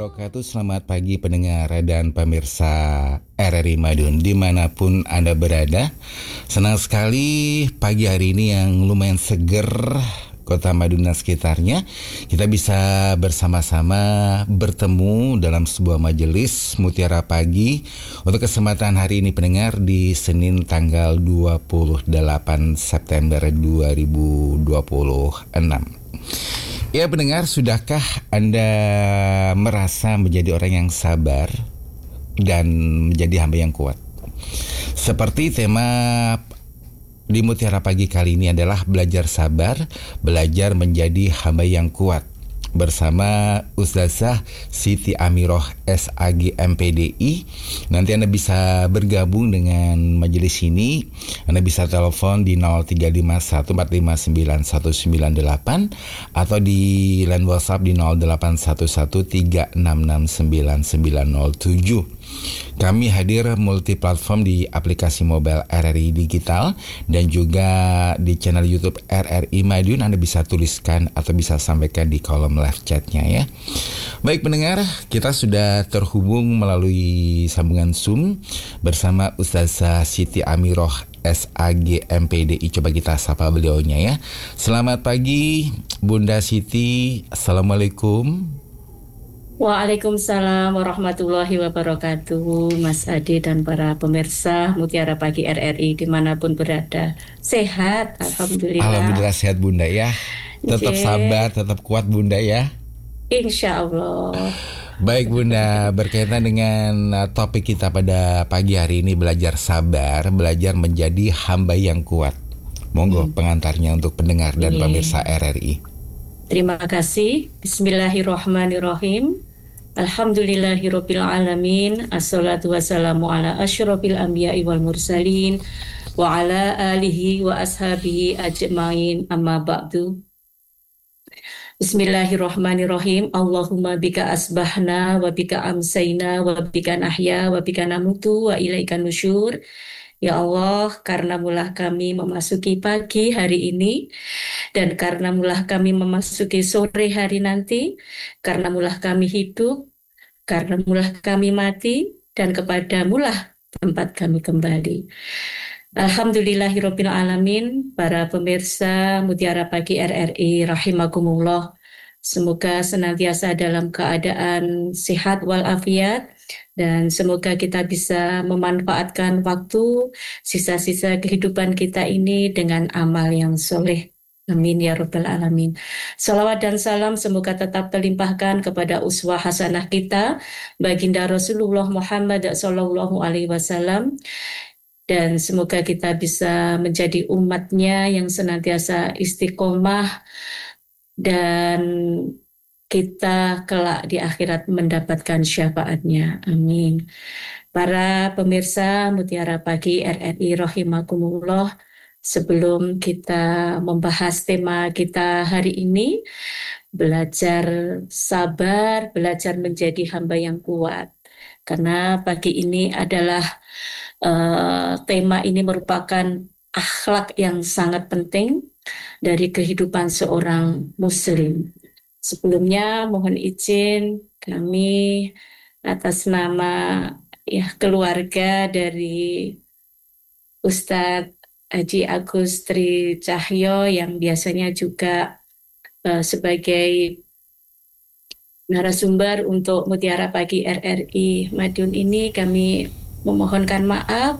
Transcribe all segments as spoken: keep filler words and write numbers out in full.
wabarakatuh. Selamat pagi pendengar dan pemirsa R R I Madiun dimanapun Anda berada. Senang sekali pagi hari ini yang lumayan seger Kota Madiun dan sekitarnya. Kita bisa bersama-sama bertemu dalam sebuah majelis Mutiara Pagi untuk kesempatan hari ini pendengar di Senin tanggal dua puluh delapan September dua ribu dua puluh enam. Ya pendengar, sudahkah Anda merasa menjadi orang yang sabar dan menjadi hamba yang kuat? Seperti tema di Mutiara Pagi kali ini adalah belajar sabar, belajar menjadi hamba yang kuat. Bersama Ustazah Siti Amiroh S A G M P D I. Nanti Anda bisa bergabung dengan majelis ini. Anda bisa telepon di nol tiga lima satu empat lima sembilan satu sembilan delapan atau di line WhatsApp di nol delapan satu satu tiga enam enam sembilan sembilan nol tujuh. Kami hadir multiplatform di aplikasi mobile R R I Digital dan juga di channel YouTube R R I Madiun. Anda bisa tuliskan atau bisa sampaikan di kolom live chatnya ya. Baik pendengar, kita sudah terhubung melalui sambungan Zoom bersama Ustazah Siti Amiroh S A G M P D I. Coba kita sapa beliaunya ya. Selamat pagi Bunda Siti. Assalamualaikum. Waalaikumsalam warahmatullahi wabarakatuh, Mas Ade dan para pemirsa Mutiara Pagi R R I dimanapun berada. Sehat, Alhamdulillah. Alhamdulillah sehat Bunda ya. Tetap Oke. sabar, tetap kuat Bunda ya. Insya Allah. Baik Bunda, berkaitan dengan uh, topik kita pada pagi hari ini, belajar sabar, belajar menjadi hamba yang kuat. Monggo Hmm. pengantarnya untuk pendengar dan Ini. pemirsa R R I. Terima kasih. Bismillahirrahmanirrahim. Alhamdulillahirabbil alamin. Assalatu wassalamu ala asyrofil anbiya'i wal mursalin wa ala alihi wa ashabihi ajmain, amma ba'du. Bismillahirrahmanirrahim. Allahumma bika asbahna wa bika amsayna wa bika nahya wa bika namutu wa ilaikan nusyur. Ya Allah, karena mulah kami memasuki pagi hari ini, dan karena mulah kami memasuki sore hari nanti, karena mulah kami hidup, karena mulah kami mati, dan kepada mulah tempat kami kembali. Alhamdulillahirabbil alamin. Para pemirsa Mutiara Pagi R R I rahimakumullah, semoga senantiasa dalam keadaan sehat walafiat, dan semoga kita bisa memanfaatkan waktu sisa-sisa kehidupan kita ini dengan amal yang soleh. Amin ya rabbal alamin. Salawat dan salam semoga tetap terlimpahkan kepada uswah hasanah kita, baginda Rasulullah Muhammad sallallahu alaihi wasallam, dan semoga kita bisa menjadi umatnya yang senantiasa istiqomah, dan kita kelak di akhirat mendapatkan syafaatnya. Amin. Para pemirsa Mutiara Pagi R R I rahimakumullah, sebelum kita membahas tema kita hari ini, belajar sabar, belajar menjadi hamba yang kuat. Karena pagi ini adalah uh, tema ini merupakan akhlak yang sangat penting dari kehidupan seorang muslim. Sebelumnya mohon izin kami atas nama ya keluarga dari Ustadz Haji Agus Tri Cahyo yang biasanya juga uh, sebagai narasumber untuk Mutiara Pagi R R I Madiun ini, kami memohonkan maaf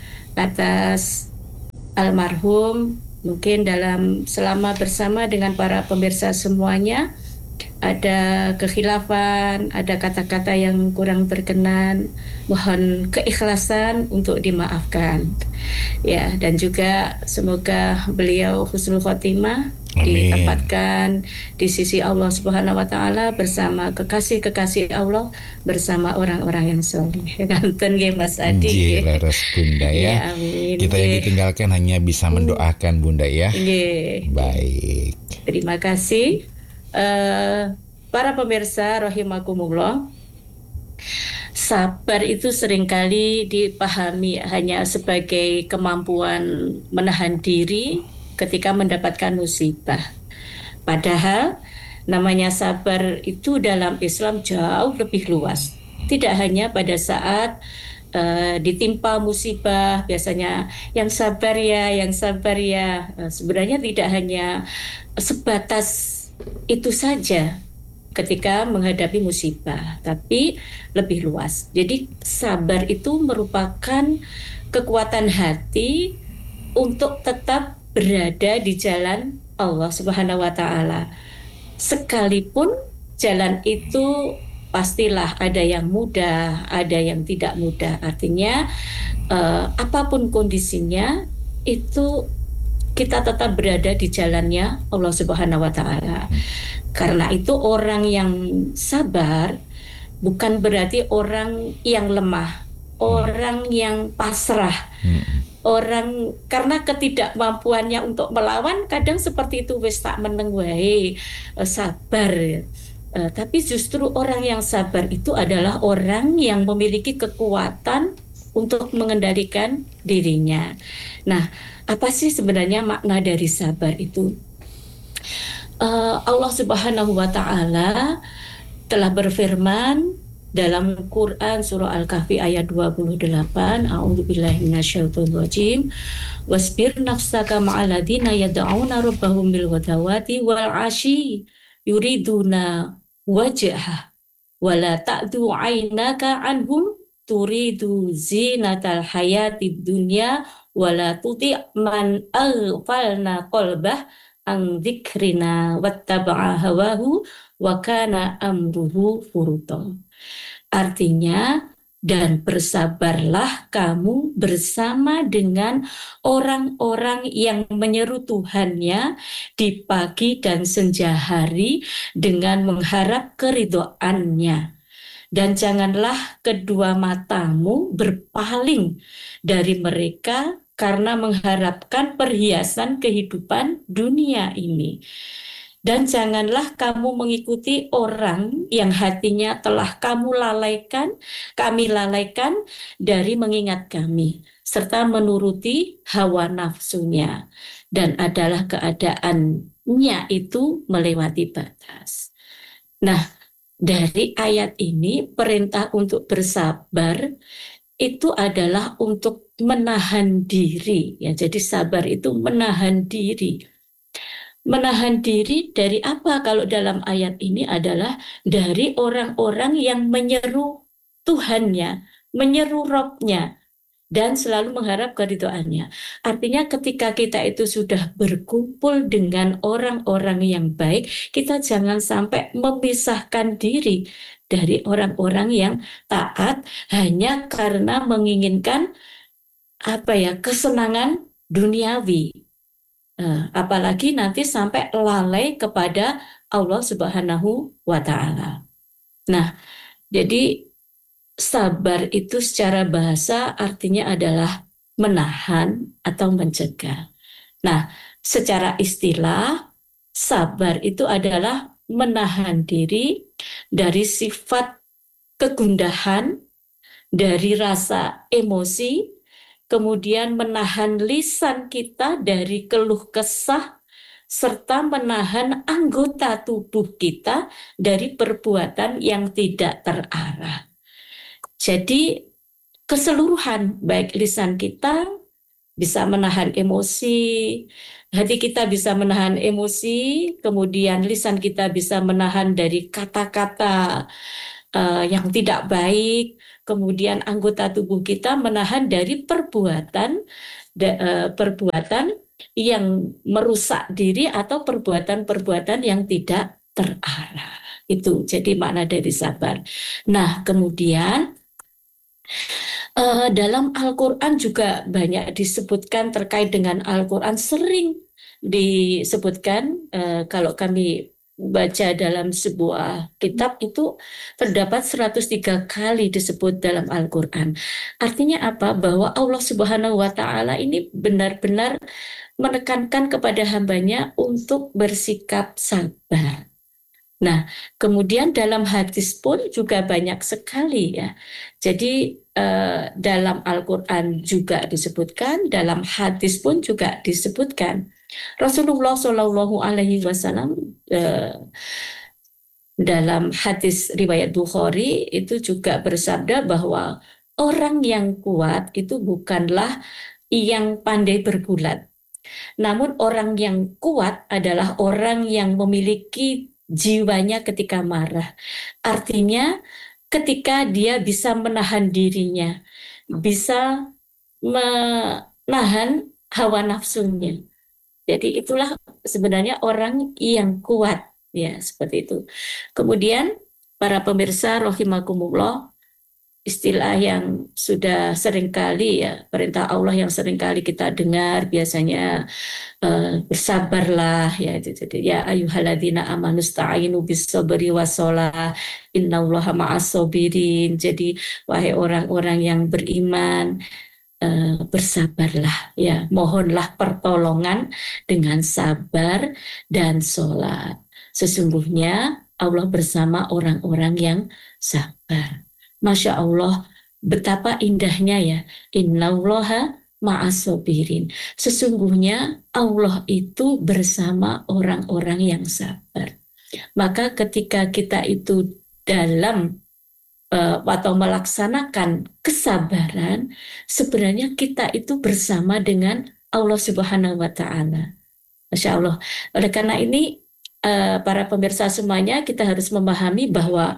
atas almarhum. Mungkin dalam selama bersama dengan para pemirsa semuanya ada kekhilafan, ada kata-kata yang kurang berkenan, mohon keikhlasan untuk dimaafkan. Ya, dan juga semoga beliau husnul khotimah, Amin. ditempatkan di sisi Allah Subhanahu wa taala bersama kekasih-kekasih Allah, bersama orang-orang yang soleh. Kanten nggih Mas Adi. Nggih, leres Bunda ya. Ya, amin. Kita yang Nggih. ditinggalkan hanya bisa mendoakan Bunda ya. Nggih. Baik. Terima kasih. Uh, para pemirsa rahimakumullah, sabar itu seringkali dipahami hanya sebagai kemampuan menahan diri ketika mendapatkan musibah. Padahal Namanya sabar itu dalam Islam jauh lebih luas. Tidak hanya pada saat uh, ditimpa musibah, biasanya yang sabar ya, yang sabar ya. Uh, sebenarnya tidak hanya sebatas itu saja ketika menghadapi musibah, tapi lebih luas. Jadi sabar itu merupakan kekuatan hati untuk tetap berada di jalan Allah Subhanahu wa taala. Sekalipun jalan itu pastilah ada yang mudah, ada yang tidak mudah. Artinya eh, apapun kondisinya itu kita tetap berada di jalannya Allah Subhanahu wa taala. Karena itu orang yang sabar bukan berarti orang yang lemah, orang yang pasrah. Orang karena ketidakmampuannya untuk melawan kadang seperti itu, wis tak meneng wae, eh, sabar. Eh, tapi justru orang yang sabar itu adalah orang yang memiliki kekuatan untuk mengendalikan dirinya. Nah, apa sih sebenarnya makna dari sabar itu? Uh, Allah Subhanahu wa taala telah berfirman dalam Quran surah Al-Kahfi ayat dua puluh delapan, A'udzubillahi minasyaitonir rajim. Wasbir nafsaka ma'al ladzina yad'una rabbahum bil ghadawati wal 'ashyi yuriduna wajhah wala ta'du 'ainaka 'anhum turidu zinatal hayatid dunya wala tuti' man aghfalna qalbah an dzikrina wattaba'a hawahu wa kana amruhu furuta. Artinya, dan bersabarlah kamu bersama dengan orang-orang yang menyeru Tuhannya di pagi dan senja hari dengan mengharap keridhoannya. Dan janganlah kedua matamu berpaling dari mereka karena mengharapkan perhiasan kehidupan dunia ini. Dan janganlah kamu mengikuti orang yang hatinya telah kamu lalaikan, kami lalaikan dari mengingat kami, serta menuruti hawa nafsunya. Dan adalah keadaannya itu melewati batas. Nah, dari ayat ini perintah untuk bersabar itu adalah untuk menahan diri. Ya, jadi sabar itu menahan diri. Menahan diri dari apa kalau dalam ayat ini adalah dari orang-orang yang menyeru Tuhannya, menyeru Robnya, dan selalu mengharap keridhoannya. Artinya ketika kita itu sudah berkumpul dengan orang-orang yang baik, kita jangan sampai memisahkan diri dari orang-orang yang taat hanya karena menginginkan apa ya, kesenangan duniawi. Uh, apalagi nanti sampai lalai kepada Allah Subhanahu wa taala. Nah, jadi sabar itu secara bahasa artinya adalah menahan atau mencegah. Nah, secara istilah sabar itu adalah menahan diri dari sifat kegundahan, dari rasa emosi, kemudian menahan lisan kita dari keluh kesah, serta menahan anggota tubuh kita dari perbuatan yang tidak terarah. Jadi keseluruhan, baik lisan kita bisa menahan emosi, hati kita bisa menahan emosi, kemudian lisan kita bisa menahan dari kata-kata uh, yang tidak baik, kemudian anggota tubuh kita menahan dari perbuatan da, uh, perbuatan yang merusak diri atau perbuatan-perbuatan yang tidak terarah. Itu jadi makna dari sabar. Nah, kemudian uh, dalam Al-Quran juga banyak disebutkan terkait dengan Al-Quran, sering disebutkan uh, kalau kami baca dalam sebuah kitab itu terdapat seratus tiga kali disebut dalam Al-Quran. Artinya apa? Bahwa Allah Subhanahu wa taala ini benar-benar menekankan kepada hambanya untuk bersikap sabar. Nah, kemudian dalam hadis pun juga banyak sekali ya. Jadi eh, dalam Al-Quran juga disebutkan, dalam hadis pun juga disebutkan. Rasulullah Shallallahu Alaihi Wasallam eh, dalam hadis riwayat Bukhari itu juga bersabda bahwa orang yang kuat itu bukanlah yang pandai bergulat, namun orang yang kuat adalah orang yang memiliki jiwanya ketika marah. Artinya ketika dia bisa menahan dirinya, bisa menahan hawa nafsunya. Jadi itulah sebenarnya orang yang kuat, ya seperti itu. Kemudian para pemirsa rahimakumullah, istilah yang sudah seringkali ya, perintah Allah yang seringkali kita dengar biasanya, eh, bersabarlah ya itu jadi ya ayyuhalladzina amanu sta'inu bis-sabri was-shalah innallaha ma'as-sabirin. Jadi wahai orang-orang yang beriman, eh, bersabarlah ya, mohonlah pertolongan dengan sabar dan sholat. Sesungguhnya Allah bersama orang-orang yang sabar. Masya Allah, betapa indahnya ya. Innallaha ma'as-sabirin. Sesungguhnya Allah itu bersama orang-orang yang sabar. Maka ketika kita itu dalam uh, atau melaksanakan kesabaran, sebenarnya kita itu bersama dengan Allah Subhanahu wa Ta'ala. Masya Allah. Oleh karena ini, uh, para pemirsa semuanya, kita harus memahami bahwa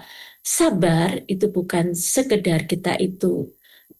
sabar itu bukan sekedar kita itu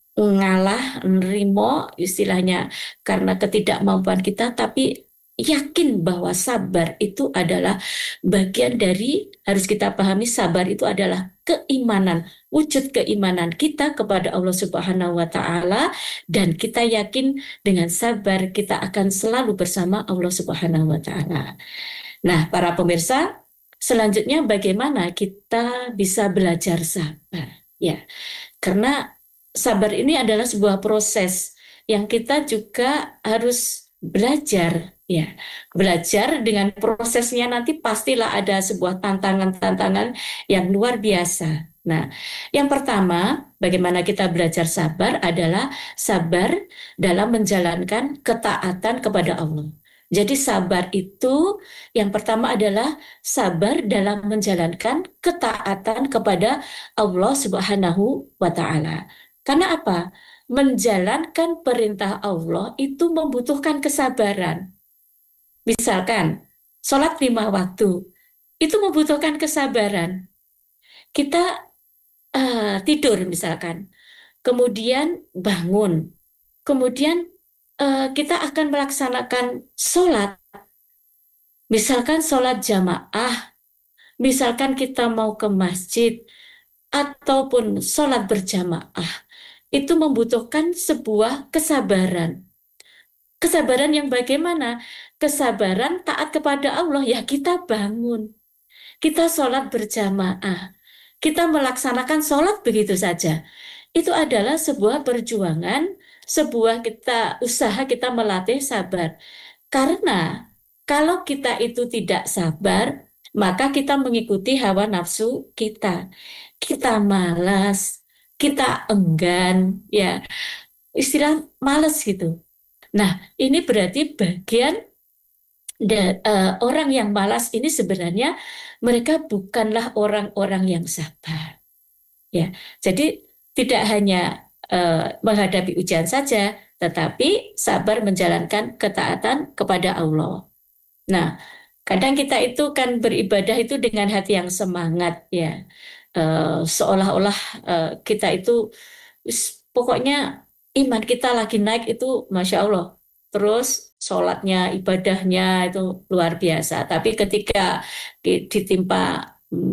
ngalah, nerimo istilahnya karena ketidakmampuan kita, tapi yakin bahwa sabar itu adalah bagian dari, harus kita pahami sabar itu adalah keimanan, wujud keimanan kita kepada Allah Subhanahu wa Ta'ala, dan kita yakin dengan sabar kita akan selalu bersama Allah Subhanahu wa Ta'ala. Nah, para pemirsa, selanjutnya bagaimana kita bisa belajar sabar? Ya, karena sabar ini adalah sebuah proses yang kita juga harus belajar ya. Belajar dengan prosesnya nanti pastilah ada sebuah tantangan-tantangan yang luar biasa. Nah, yang pertama, bagaimana kita belajar sabar adalah sabar dalam menjalankan ketaatan kepada Allah. Jadi sabar itu yang pertama adalah sabar dalam menjalankan ketaatan kepada Allah Subhanahu wa Ta'ala. Karena apa? Menjalankan perintah Allah itu membutuhkan kesabaran. Misalkan, sholat lima waktu, itu membutuhkan kesabaran. Kita uh, tidur misalkan, kemudian bangun, kemudian uh, kita akan melaksanakan sholat. Misalkan sholat jamaah, misalkan kita mau ke masjid, ataupun sholat berjamaah, itu membutuhkan sebuah kesabaran. Kesabaran yang bagaimana? Kesabaran taat kepada Allah, ya kita bangun. Kita sholat berjamaah. Kita melaksanakan sholat begitu saja. Itu adalah sebuah perjuangan, sebuah kita usaha kita melatih sabar. Karena kalau kita itu tidak sabar, maka kita mengikuti hawa nafsu kita. Kita malas, kita enggan, ya istilah malas gitu. Nah, ini berarti bagian da, uh, orang yang malas ini sebenarnya mereka bukanlah orang-orang yang sabar. Ya, jadi tidak hanya uh, menghadapi ujian saja, tetapi sabar menjalankan ketaatan kepada Allah. Nah, kadang kita itu kan beribadah itu dengan hati yang semangat ya. Uh, seolah-olah uh, kita itu pokoknya iman kita lagi naik itu Masya Allah. Terus sholatnya, ibadahnya itu luar biasa. Tapi ketika ditimpa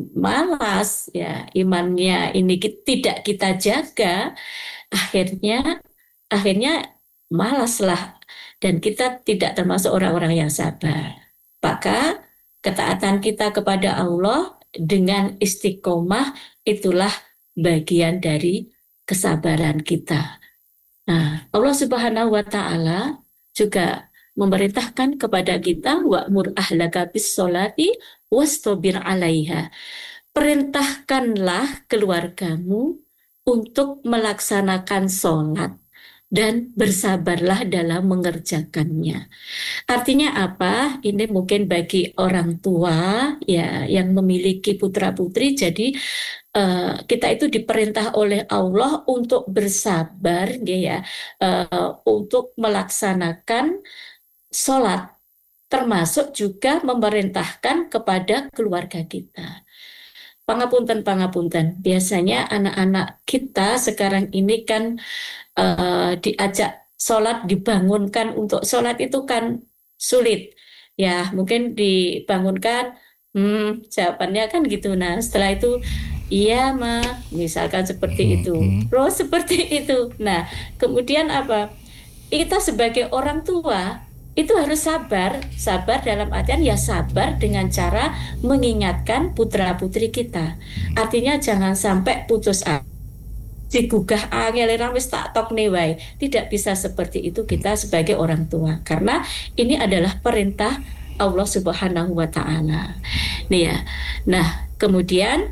malas ya, imannya ini tidak kita jaga, akhirnya akhirnya malaslah, dan kita tidak termasuk orang-orang yang sabar. Maka ketaatan kita kepada Allah dengan istiqomah itulah bagian dari kesabaran kita. Nah, Allah Subhanahu wa Ta'ala juga memerintahkan kepada kita wa'mur ahlaka bis sholati wastabir 'alaiha. Perintahkanlah keluargamu untuk melaksanakan sholat dan bersabarlah dalam mengerjakannya. Artinya apa? Ini mungkin bagi orang tua ya yang memiliki putra-putri, jadi uh, kita itu diperintah oleh Allah untuk bersabar ya, uh, untuk melaksanakan sholat, termasuk juga memerintahkan kepada keluarga kita. Pangapunten, pangapunten. Biasanya anak-anak kita sekarang ini kan uh, diajak sholat, dibangunkan untuk sholat itu kan sulit. Ya, mungkin dibangunkan, hmm, jawabannya kan gitu. Nah, setelah itu, iya, Ma, misalkan seperti itu. Terus seperti itu. Nah, kemudian apa? Kita sebagai orang tua, itu harus sabar, sabar dalam artian ya sabar dengan cara mengingatkan putra-putri kita. Artinya jangan sampai putus asa, digugah angel wis tak tokne wae. Tidak bisa seperti itu kita sebagai orang tua, karena ini adalah perintah Allah Subhanahu wa taala. Nih ya. Nah, kemudian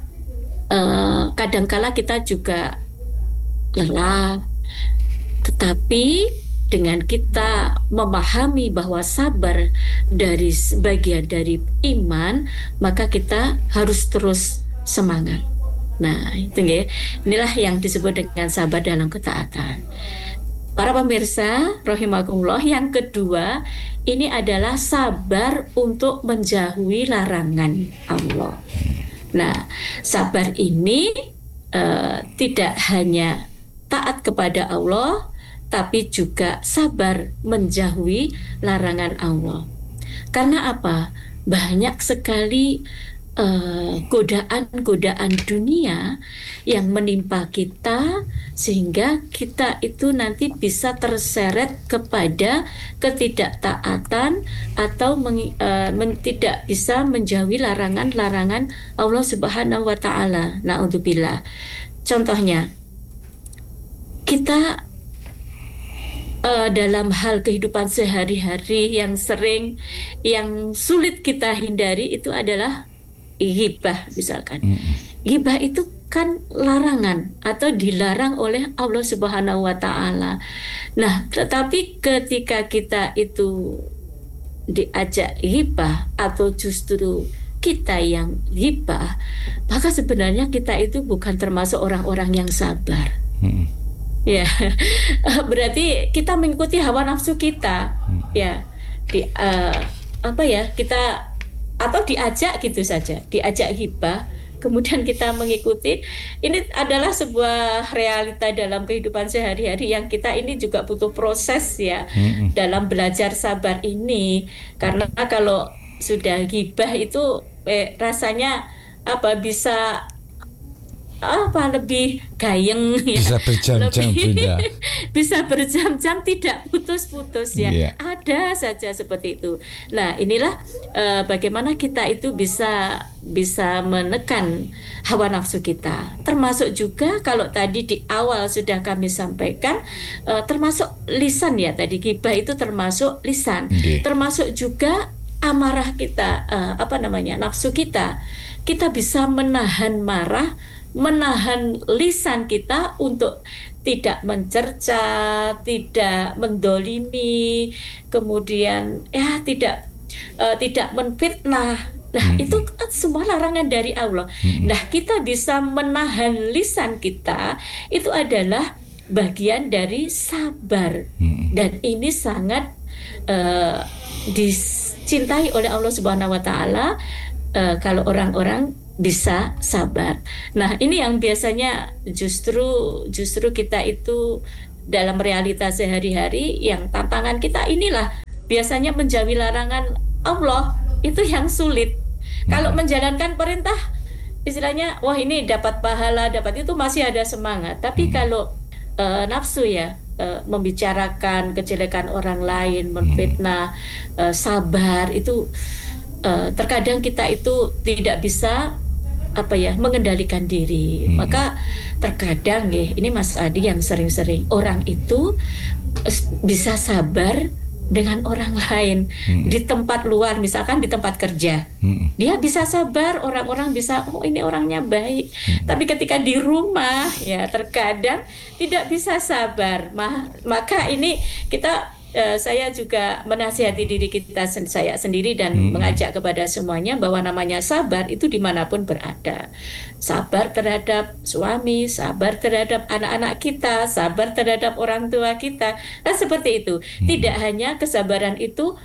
eh, kadangkala kita juga lelah, tetapi dengan kita memahami bahwa sabar dari sebagian dari iman, maka kita harus terus semangat. Nah, itu ya. Inilah yang disebut dengan sabar dalam ketaatan. Para pemirsa, rahimakumullah, yang kedua, ini adalah sabar untuk menjauhi larangan Allah. Nah, sabar ini uh, tidak hanya taat kepada Allah, tapi juga sabar menjauhi larangan Allah. Karena apa? Banyak sekali uh, godaan-godaan dunia yang menimpa kita, sehingga kita itu nanti bisa terseret kepada ketidaktaatan atau meng, uh, men, tidak bisa menjauhi larangan-larangan Allah Subhanahu wa taala. Na'udzubillah. Contohnya, kita Uh, dalam hal kehidupan sehari-hari yang sering, yang sulit kita hindari itu adalah ghibah misalkan. Ghibah itu kan larangan atau dilarang oleh Allah Subhanahu wa taala. Nah, tetapi ketika kita itu diajak ghibah atau justru kita yang ghibah, maka sebenarnya kita itu bukan termasuk orang-orang yang sabar. Hmm. Ya, berarti kita mengikuti hawa nafsu kita, ya, di uh, apa ya kita atau diajak gitu saja, diajak ghibah, kemudian kita mengikuti. Ini adalah sebuah realita dalam kehidupan sehari-hari yang kita ini juga butuh proses ya mm-hmm. dalam belajar sabar ini, karena kalau sudah ghibah itu eh, rasanya apa bisa apa lebih gayeng ya. Bisa berjam-jam Bunda. Bisa berjam-jam tidak putus-putus ya. Yeah. Ada saja seperti itu. Nah, inilah uh, bagaimana kita itu bisa bisa menekan hawa nafsu kita. Termasuk juga kalau tadi di awal sudah kami sampaikan uh, termasuk lisan ya, tadi ghibah itu termasuk lisan. Yeah. Termasuk juga amarah kita, uh, apa namanya? nafsu kita. Kita bisa menahan marah, menahan lisan kita untuk tidak mencerca, tidak mendolimi, kemudian ya tidak uh, tidak menfitnah. Nah, hmm. itu kan semua larangan dari Allah. Hmm. Nah, kita bisa menahan lisan kita, itu adalah bagian dari sabar. Hmm. Dan ini sangat uh, dicintai oleh Allah Subhanahu wa taala uh, kalau orang-orang bisa sabar. Nah, ini yang biasanya justru justru kita itu dalam realitas sehari-hari yang tantangan kita inilah biasanya menjauhi larangan Allah itu yang sulit. Nah. Kalau menjalankan perintah istilahnya wah ini dapat pahala, dapat itu masih ada semangat. Tapi hmm. kalau uh, nafsu ya uh, membicarakan kejelekan orang lain, menfitnah, uh, sabar itu uh, terkadang kita itu tidak bisa apa ya mengendalikan diri. Hmm. Maka terkadang ya ini Mas Adi yang sering-sering orang itu bisa sabar dengan orang lain Mm-mm. di tempat luar, misalkan di tempat kerja. Mm-mm. Dia bisa sabar, orang-orang bisa, oh ini orangnya baik. Mm-mm. Tapi ketika di rumah, ya terkadang tidak bisa sabar. Ma- Maka ini kita, eh, saya juga menasihati diri kita, sen- saya sendiri dan Mm-mm. mengajak kepada semuanya bahwa namanya sabar itu dimanapun berada. Sabar terhadap suami, sabar terhadap anak-anak kita, sabar terhadap orang tua kita. Nah, seperti itu. Tidak Mm-mm. hanya kesabaran itu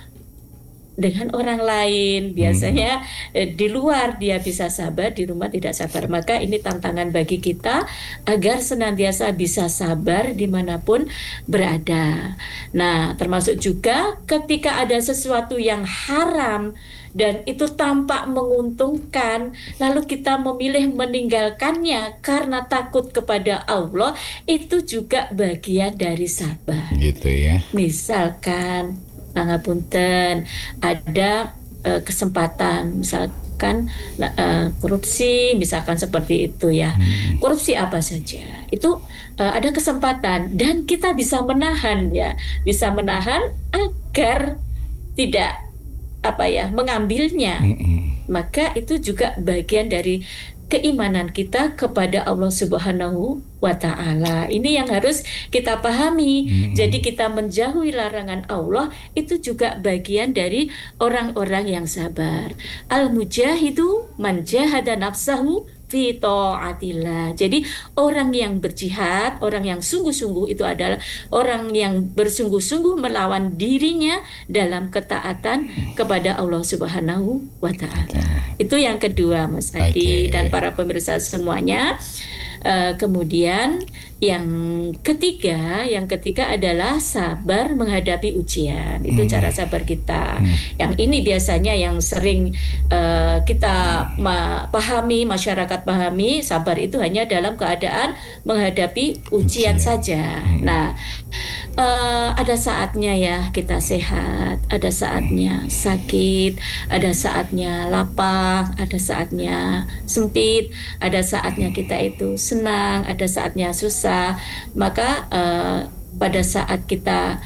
dengan orang lain, Mm-mm. biasanya eh, di luar dia bisa sabar, di rumah tidak sabar. Maka ini tantangan bagi kita agar senantiasa bisa sabar dimanapun berada. Nah, termasuk juga ketika ada sesuatu yang haram dan itu tampak menguntungkan, lalu kita memilih meninggalkannya karena takut kepada Allah, itu juga bagian dari sabar. Gitu ya. Misalkan, pangapunten, ada eh, kesempatan, misalkan eh, korupsi, misalkan seperti itu ya. Mm-mm. Korupsi apa saja, itu eh, ada kesempatan dan kita bisa menahan ya, bisa menahan agar tidak apa ya mengambilnya. Mm-mm. Maka itu juga bagian dari keimanan kita kepada Allah Subhanahu wa Ta'ala. Ini yang harus kita pahami. Mm-mm. Jadi kita menjauhi larangan Allah itu juga bagian dari orang-orang yang sabar. Al-mujahidu man jahada nafsahu fi ta'atillah. Jadi orang yang berjihad, orang yang sungguh-sungguh itu adalah orang yang bersungguh-sungguh melawan dirinya dalam ketaatan kepada Allah Subhanahu wa Ta'ala. Itu yang kedua, Mas Adi Oke. dan para pemirsa semuanya. Eh, kemudian yang ketiga, yang ketiga adalah sabar menghadapi ujian. Itu Hmm. cara sabar kita. Hmm. Yang ini biasanya yang sering eh, kita ma- pahami, masyarakat pahami, sabar itu hanya dalam keadaan menghadapi ujian Ujian. saja. Hmm. Nah, eh, ada saatnya ya kita sehat, ada saatnya sakit, ada saatnya lapang, ada saatnya sempit, ada saatnya kita itu senang, ada saatnya susah. Maka eh, pada saat kita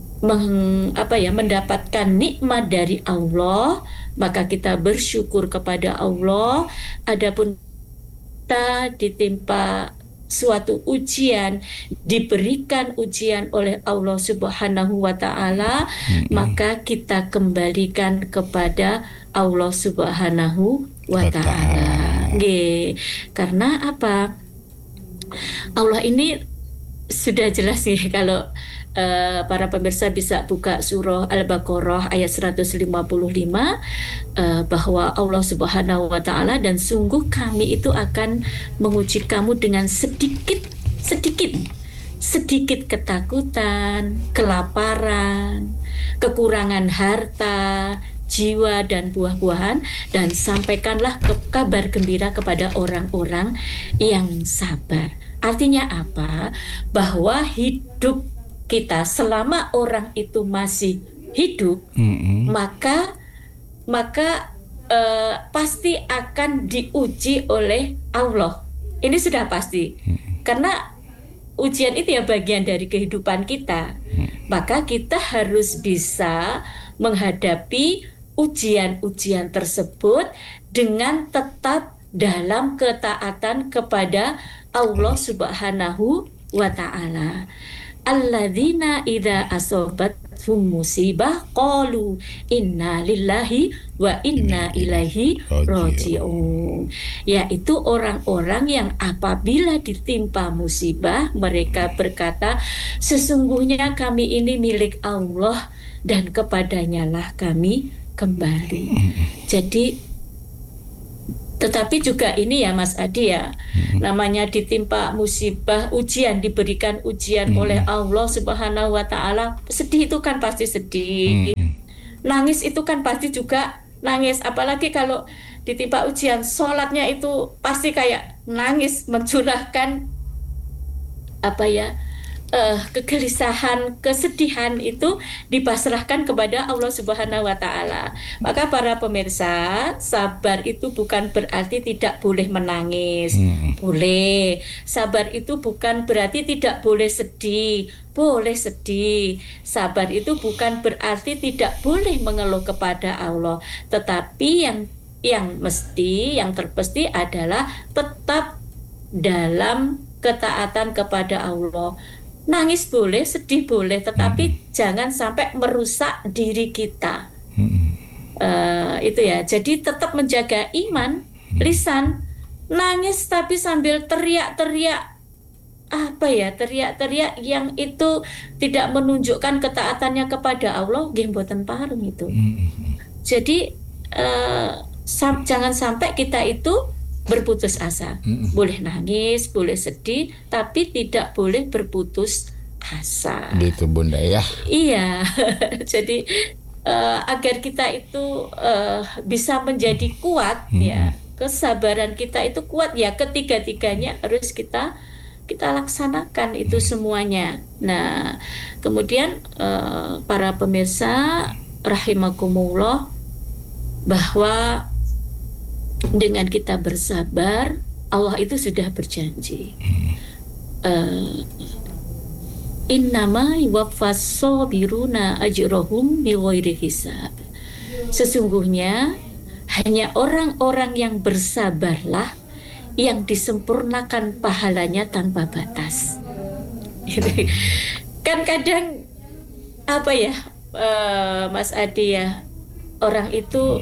meng, apa ya mendapatkan nikmat dari Allah, maka kita bersyukur kepada Allah. Adapun kita ditimpa suatu ujian, diberikan ujian oleh Allah Subhanahu wa Ta'ala, Mm-mm. maka kita kembalikan kepada Allah Subhanahu wa Wa Ta'ala. ta'ala. Nggih. Karena apa? Allah ini sudah jelas nih kalau eh, para pemirsa bisa buka surah Al-Baqarah ayat seratus lima puluh lima, eh, bahwa Allah Subhanahu wa Ta'ala, dan sungguh kami itu akan menguji kamu dengan sedikit sedikit sedikit ketakutan, kelaparan, kekurangan harta, jiwa dan buah-buahan, dan sampaikanlah ke- kabar gembira kepada orang-orang yang sabar. Artinya apa? Bahwa hidup kita selama orang itu masih hidup, Mm-mm. maka maka eh, pasti akan diuji oleh Allah. Ini sudah pasti. Karena ujian itu ya bagian dari kehidupan kita. Maka kita harus bisa menghadapi ujian-ujian tersebut dengan tetap dalam ketaatan kepada Allah Subhanahu wa Ta'ala. Alladzina idza asobathum musibah qalu inna lillahi wa inna ilaihi raji'un. Yaitu orang-orang yang apabila ditimpa musibah, mereka berkata, sesungguhnya kami ini milik Allah dan kepadanya lah kami kembali. Jadi, tetapi juga ini ya Mas Adi ya, namanya ditimpa musibah, ujian, diberikan ujian Hmm. oleh Allah Subhanahu wa Ta'ala. Sedih itu kan pasti sedih. Hmm. Nangis itu kan pasti juga nangis. Apalagi kalau ditimpa ujian, sholatnya itu pasti kayak nangis, mencurahkan apa ya, eh, kegelisahan, kesedihan itu dipasrahkan kepada Allah Subhanahu wa taala. Maka para pemirsa, sabar itu bukan berarti tidak boleh menangis. Hmm. Boleh. Sabar itu bukan berarti tidak boleh sedih. Boleh sedih. Sabar itu bukan berarti tidak boleh mengeluh kepada Allah. Tetapi yang yang mesti, yang terpasti adalah tetap dalam ketaatan kepada Allah. Nangis boleh, sedih boleh, tetapi Hmm. jangan sampai merusak diri kita. Hmm. Eh, itu ya. Jadi tetap menjaga iman, lisan, nangis tapi sambil teriak-teriak, apa ya, teriak-teriak yang itu tidak menunjukkan ketaatannya kepada Allah, nggih mboten pareng itu. Hmm. Jadi eh, sam- jangan sampai kita itu berputus asa. Hmm. Boleh nangis, boleh sedih, tapi tidak boleh berputus asa. Gitu Bunda ya. Iya, jadi eh, agar kita itu eh, bisa menjadi kuat ya, kesabaran kita itu kuat ya, ketiga-tiganya harus kita kita laksanakan itu semuanya. Nah, kemudian eh, para pemirsa rahimakumullah, bahwa dengan kita bersabar, Allah itu sudah berjanji. Uh, Innama yuwaffas sabiruna ajrohum bighairi hisab. Sesungguhnya hanya orang-orang yang bersabarlah yang disempurnakan pahalanya tanpa batas. Kan kadang apa ya, uh, Mas Adi ya, orang itu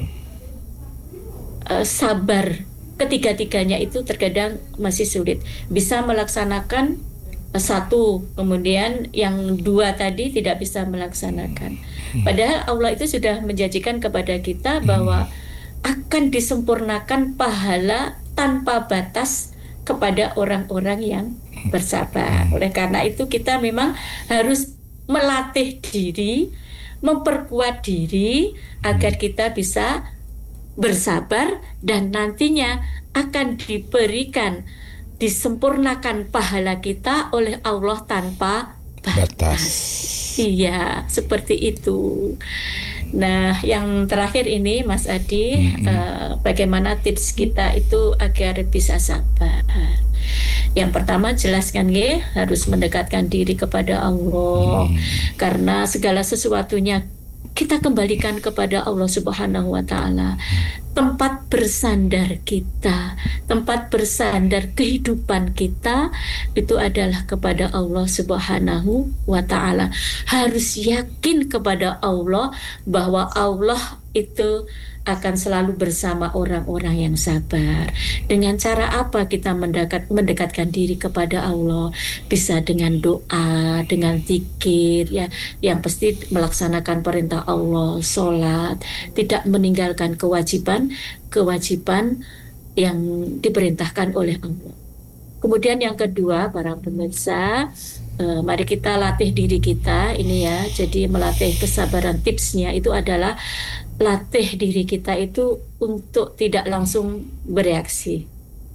uh, sabar ketiga-tiganya itu terkadang masih sulit bisa melaksanakan uh, satu, kemudian yang dua tadi tidak bisa melaksanakan. Padahal Allah itu sudah menjanjikan kepada kita bahwa akan disempurnakan pahala tanpa batas kepada orang-orang yang bersabar. Oleh karena itu kita memang harus melatih diri, memperkuat diri agar kita bisa bersabar dan nantinya akan diberikan, disempurnakan pahala kita oleh Allah tanpa batas. Batas. Iya, seperti itu. Nah, yang terakhir ini Mas Adi, Mm-hmm. uh, bagaimana tips kita itu agar bisa sabar. Yang pertama jelaskan ya, harus mendekatkan diri kepada Allah, Hmm. karena segala sesuatunya kita kembalikan kepada Allah Subhanahu wa taala. Tempat bersandar kita, tempat bersandar kehidupan kita itu adalah kepada Allah Subhanahu wa taala. Harus yakin kepada Allah bahwa Allah itu akan selalu bersama orang-orang yang sabar. Dengan cara apa kita mendekat, mendekatkan diri kepada Allah? Bisa dengan doa, dengan zikir, ya, yang pasti melaksanakan perintah Allah, sholat, tidak meninggalkan kewajiban, kewajiban yang diperintahkan oleh Allah. Kemudian yang kedua, para pemirsa, eh, mari kita latih diri kita ini ya. Jadi melatih kesabaran, tipsnya itu adalah latih diri kita itu untuk tidak langsung bereaksi.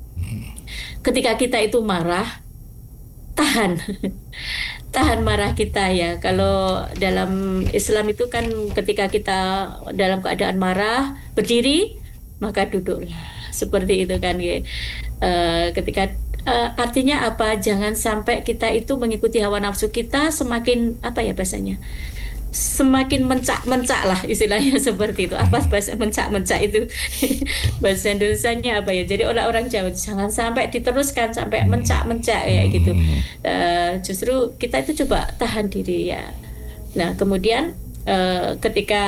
Ketika kita itu marah, tahan. Tahan marah kita ya. Kalau dalam Islam itu kan ketika kita dalam keadaan marah, berdiri, maka duduklah. Seperti itu kan ya. Uh, ketika uh, artinya apa? Jangan sampai kita itu mengikuti hawa nafsu kita, semakin apa ya bahasanya? Semakin mencak-mencak lah istilahnya seperti itu. Apa bahasa mencak-mencak itu? Bahasa Indonesianya apa ya? Jadi orang-orang Jawa jangan sampai diteruskan sampai mencak-mencak ya gitu. Uh, justru kita itu coba tahan diri ya. Nah kemudian uh, ketika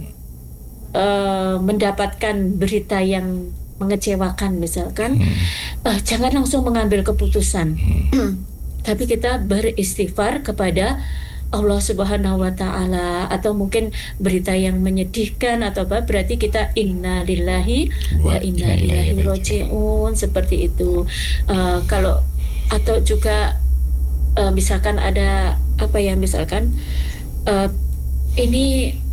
uh, mendapatkan berita yang mengecewakan misalkan, uh, jangan langsung mengambil keputusan. Tapi kita beristighfar kepada Allah Subhanahu wa taala, atau mungkin berita yang menyedihkan atau apa, berarti kita inna lillahi wa inna ilaihi raji'un, seperti itu. Uh, kalau atau juga uh, misalkan ada apa ya, misalkan uh, ini